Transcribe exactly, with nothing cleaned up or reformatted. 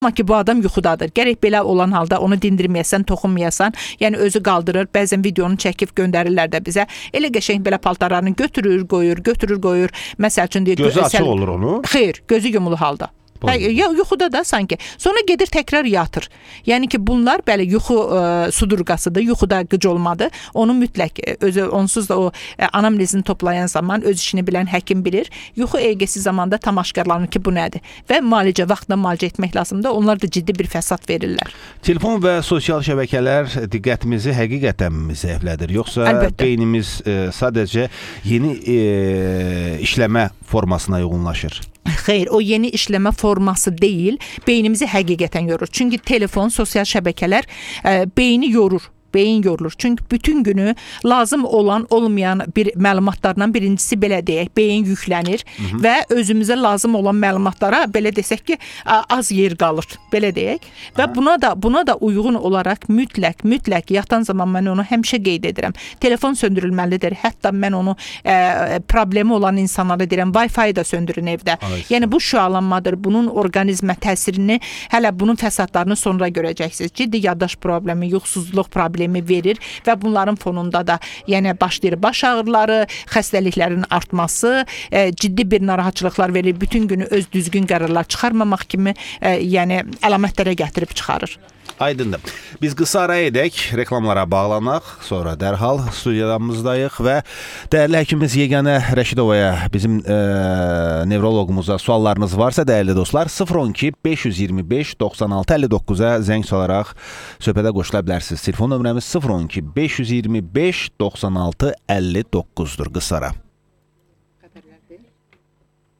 Amma ki, bu adam yuxudadır. Gərək belə olan halda onu dindirməyəsən, toxunmayasan. Yəni, özü qaldırır. Bəzən videonu çəkib göndərirlər də bizə. Elə qəşəng belə paltarlarını götürür, qoyur, götürür, qoyur. Məsəl üçün deyir... Gözü açıq olur onu? Xeyr, gözü yumulu halda. Hə, ya yuxuda da sanki. Sonra gedir təkrar yatır. Yəni ki, bunlar bəli yuxu ə, sudurqasıdır, yuxuda qıc olmadı. Onu mütləq özü onsuz da o ə, anamnezini toplayan zaman öz işini bilən həkim bilir. Yuxu E G-si zamanında tam aşkarlanır ki, bu nədir? Və müalicə vaxtında müalicə etmək lazımdır. Onlar da ciddi bir fəsad verirlər. Telefon və sosial şəbəkələr diqqətimizi həqiqətən zəiflədir. Yoxsa Əlbəttə. beynimiz ə, sadəcə yeni ə, işləmə formasına yoğunlaşır? Xeyr, o yeni işləmə forması deyil, beynimizi həqiqətən yorur. Çünki telefon, sosial şəbəkələr ə, beyni yorur. Beyin yorulur. Çünki bütün günü lazım olan, olmayan bir məlumatlardan birincisi belə deyək, beyin yüklənir Hı -hı. və özümüzə lazım olan məlumatlara belə desək ki, az yer qalır, belə deyək. Və Hı. buna da buna da uyğun olaraq mütləq, mütləq yatan zaman mən onu həmişə qeyd edirəm. Telefon söndürülməlidir. Hətta mən onu ə, problemi olan insanlara deyirəm, Wi-Fi da söndürün evdə. Ay, yəni bu şüalanmadır. Bunun orqanizmə təsirini, hələ bunun fəsadlarını sonra görəcəksiniz. Ciddi yaddaş problemi, yuxusuzluq problemi verir və bunların fonunda da yəni başlayır baş ağrıları, xəstəliklərin artması, e, ciddi bir narahatçılıqlar verir. Bütün günü öz düzgün qərarlar çıxarmamaq kimi e, yəni əlamətlərə gətirib çıxarır. Aydındır. Biz qısa ara edək, reklamlara bağlanaq, sonra dərhal studiyamızdayıq və dəyərli həkimimiz Yeganə Rəşidovaya, bizim e, nevroloqumuza suallarınız varsa, dəyərli dostlar, sıfır on iki beş yüz iyirmi beş doxsan altı əlli doqquza zəng salaraq söhbətə qoşula bilərsiniz. Telefon nömrəmiz sıfır on iki beş yüz iyirmi beş doxsan altı əlli doqquzdur. Qısa ara.